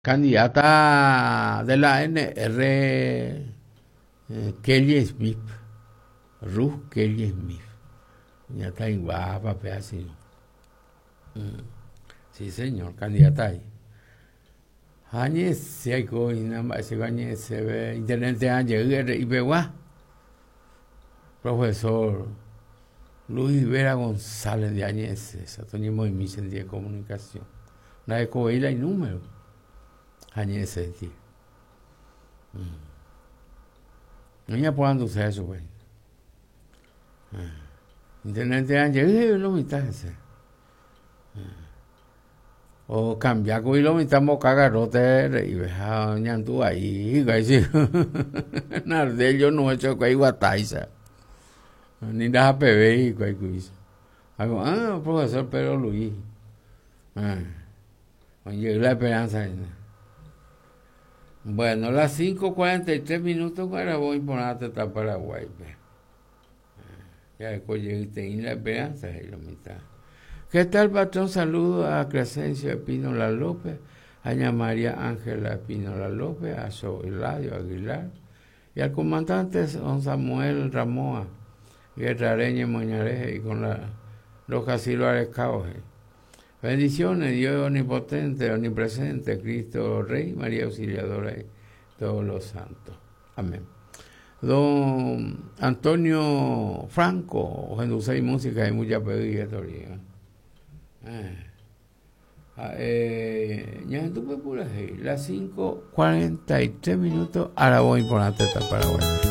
Candidata de la NR, Kelly Smith, Ruth Kelly Smith. Ya está ahí guapa, pedacito. Sí, señor, candidata ahí. Añe se hay coina, se gañe se ve, internet de añe, y begua. Profesor Luis Vera González de Añez, Satoñimo y Misen de Comunicación. La de Coveila y número. Añez, tío. Niña, ¿cuándo se eso, güey? Internet de añe, lo mitad ese. O cambiar con lo mitad mocagarrote y veja ñantu ahí, güey. Nardel yo no he hecho que hay guataiza. Ni da PB y cualquier cosa. Hago, profesor Pedro Luis. Oye, la esperanza. Bueno, las 5:43 para voy por la teta Paraguay. Ya llegué en la esperanza y lo mitad. ¿Qué tal, patrón? Saludo a Crescencio Espínola López, a Ña María Ángela Espínola López, a Soeladio Aguilar y al comandante don Samuel Ramoa, Guerrareña Moñareje y con los Casilo Arescaoje. Bendiciones, Dios omnipotente, omnipresente, Cristo Rey, María Auxiliadora y todos los santos. Amén. Don Antonio Franco, Genusei y Música y mucha pedida todavía. Ya estuve por ahí, las 5:43, ahora voy por la teta Paraguay.